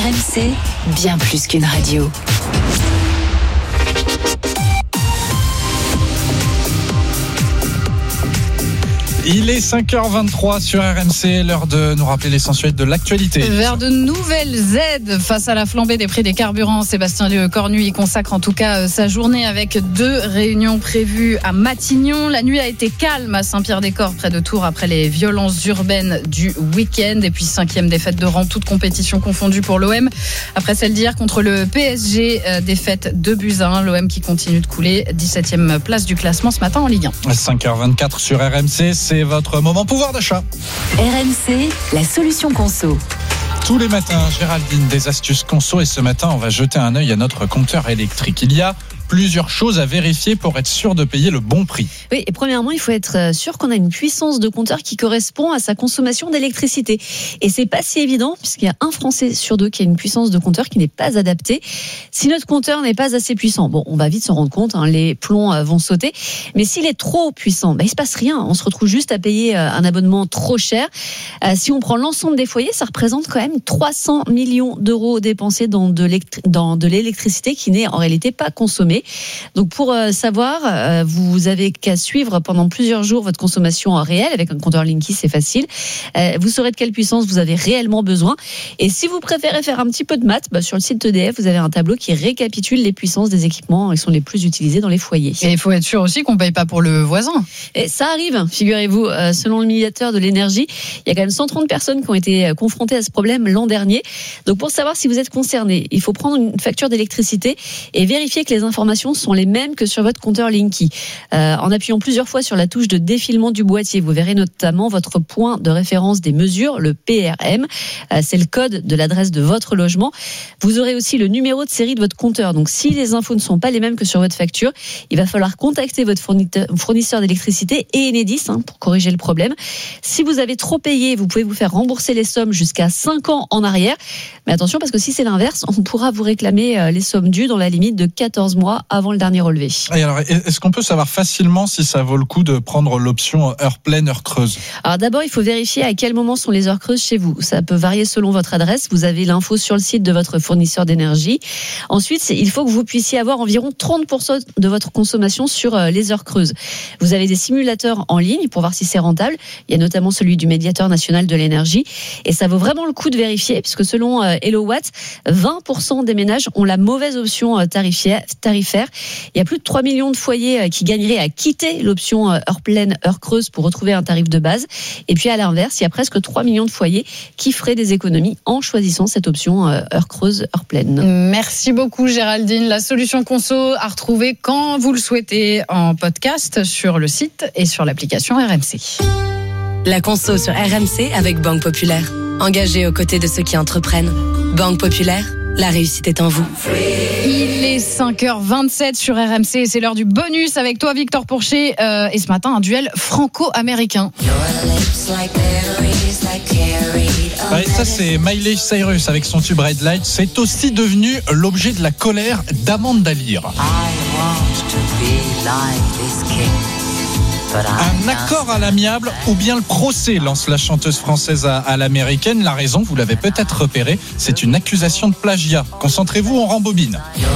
RMC, bien plus qu'une radio. Il est 5h23 sur RMC, l'heure de nous rappeler l'essentiel de l'actualité. Vers de nouvelles aides face à la flambée des prix des carburants, Sébastien Lecornu y consacre en tout cas sa journée avec 2 réunions prévues à Matignon. La nuit a été calme à Saint-Pierre-des-Corps, près de Tours, après les violences urbaines du week-end. Et puis 5e défaite de rang, toute compétition confondue pour l'OM. Après celle d'hier contre le PSG, défaite 2-1. L'OM qui continue de couler, 17e place du classement ce matin en Ligue 1. 5h24 sur RMC, c'est votre moment pouvoir d'achat. RMC, la solution conso. Tous les matins, Géraldine, des astuces conso, et ce matin, on va jeter un œil à notre compteur électrique. Il y a plusieurs choses à vérifier pour être sûr de payer le bon prix. Oui, et premièrement, il faut être sûr qu'on a une puissance de compteur qui correspond à sa consommation d'électricité. Et c'est pas si évident, puisqu'il y a un Français sur 2 qui a une puissance de compteur qui n'est pas adaptée. Si notre compteur n'est pas assez puissant, bon, on va vite s'en rendre compte, les plombs vont sauter. Mais s'il est trop puissant, il se passe rien. On se retrouve juste à payer un abonnement trop cher. Si on prend l'ensemble des foyers, ça représente quand même 300 millions d'euros dépensés dans de l'électricité qui n'est en réalité pas consommée. Donc pour savoir, vous avez qu'à suivre pendant plusieurs jours votre consommation réelle avec un compteur Linky, c'est facile. Vous saurez de quelle puissance vous avez réellement besoin. Et si vous préférez faire un petit peu de maths, sur le site EDF, vous avez un tableau qui récapitule les puissances des équipements qui sont les plus utilisés dans les foyers. Et il faut être sûr aussi qu'on ne paye pas pour le voisin. Et ça arrive, figurez-vous. Selon le médiateur de l'énergie, il y a quand même 130 personnes qui ont été confrontées à ce problème l'an dernier. Donc pour savoir si vous êtes concerné, il faut prendre une facture d'électricité et vérifier que les informations sont les mêmes que sur votre compteur Linky. En appuyant plusieurs fois sur la touche de défilement du boîtier, vous verrez notamment votre point de référence des mesures, le PRM. C'est le code de l'adresse de votre logement. Vous aurez aussi le numéro de série de votre compteur. Donc si les infos ne sont pas les mêmes que sur votre facture, il va falloir contacter votre fournisseur d'électricité et Enedis pour corriger le problème. Si vous avez trop payé, vous pouvez vous faire rembourser les sommes jusqu'à 5 ans en arrière. Mais attention, parce que si c'est l'inverse, on pourra vous réclamer les sommes dues dans la limite de 14 mois avant le dernier relevé. Et alors, est-ce qu'on peut savoir facilement si ça vaut le coup de prendre l'option heure pleine, heure creuse ? Alors d'abord, il faut vérifier à quel moment sont les heures creuses chez vous. Ça peut varier selon votre adresse. Vous avez l'info sur le site de votre fournisseur d'énergie. Ensuite, il faut que vous puissiez avoir environ 30% de votre consommation sur les heures creuses. Vous avez des simulateurs en ligne pour voir si c'est rentable. Il y a notamment celui du médiateur national de l'énergie. Et ça vaut vraiment le coup de vérifier, puisque selon HelloWatt, 20% des ménages ont la mauvaise option tarifaire. Il y a plus de 3 millions de foyers qui gagneraient à quitter l'option heure pleine, heure creuse pour retrouver un tarif de base. Et puis à l'inverse, il y a presque 3 millions de foyers qui feraient des économies en choisissant cette option heure creuse, heure pleine. Merci beaucoup Géraldine. La solution conso à retrouver quand vous le souhaitez en podcast sur le site et sur l'application RMC. La conso sur RMC avec Banque Populaire. Engagée aux côtés de ceux qui entreprennent. Banque Populaire, la réussite est en vous. Il est 5h27 sur RMC et c'est l'heure du bonus avec toi Victor Pourchet. Et ce matin, un duel franco-américain. Et ça, c'est Miley Cyrus avec son tube Red Light. C'est aussi devenu l'objet de la colère d'Amanda Lear. Un accord à l'amiable ou bien le procès, lance la chanteuse française à l'américaine. La raison, vous l'avez peut-être repéré, c'est une accusation de plagiat. Concentrez-vous, on rembobine.